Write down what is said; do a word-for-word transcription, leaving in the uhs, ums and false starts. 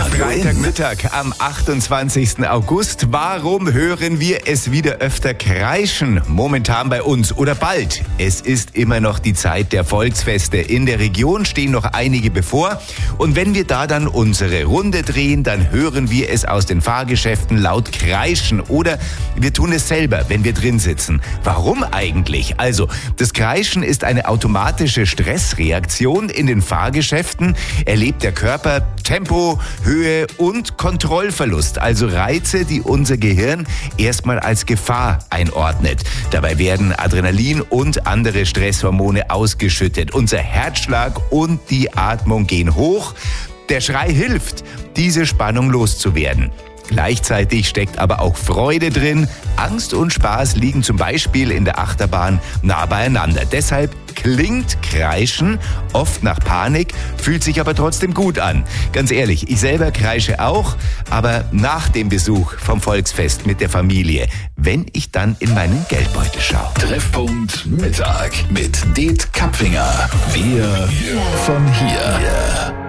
Freitagmittag am achtundzwanzigsten August. Warum hören wir es wieder öfter kreischen? Momentan bei uns oder bald. Es ist immer noch die Zeit der Volksfeste. In der Region stehen noch einige bevor. Und wenn wir da dann unsere Runde drehen, dann hören wir es aus den Fahrgeschäften laut kreischen. Oder wir tun es selber, wenn wir drin sitzen. Warum eigentlich? Also, das Kreischen ist eine automatische Stressreaktion. In den Fahrgeschäften erlebt der Körper Tempo, Höhe und Kontrollverlust, also Reize, die unser Gehirn erstmal als Gefahr einordnet. Dabei werden Adrenalin und andere Stresshormone ausgeschüttet. Unser Herzschlag und die Atmung gehen hoch. Der Schrei hilft, diese Spannung loszuwerden. Gleichzeitig steckt aber auch Freude drin. Angst und Spaß liegen zum Beispiel in der Achterbahn nah beieinander. Deshalb klingt Kreischen oft nach Panik, fühlt sich aber trotzdem gut an. Ganz ehrlich, ich selber kreische auch, aber nach dem Besuch vom Volksfest mit der Familie, wenn ich dann in meinen Geldbeutel schaue. Treffpunkt Mittag mit Det Kapfinger. Wir von hier.